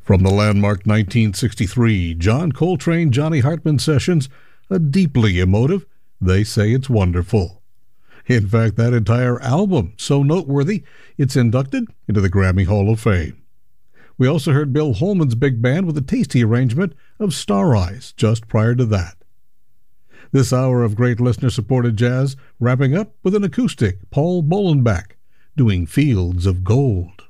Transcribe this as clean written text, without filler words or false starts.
From the landmark 1963 John Coltrane Johnny Hartman sessions, a deeply emotive They Say It's Wonderful. In fact, that entire album so noteworthy, it's inducted into the Grammy Hall of Fame. We also heard Bill Holman's big band with a tasty arrangement of Star Eyes just prior to that. This hour of great listener-supported jazz wrapping up with an acoustic Paul Bolenbach doing Fields of Gold.